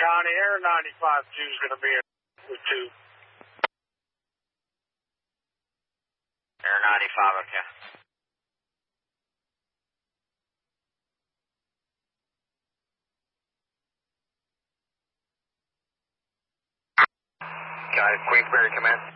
County, Air 95 2 is going to be with 2. Air 95, okay. Got it. Queensbury, command.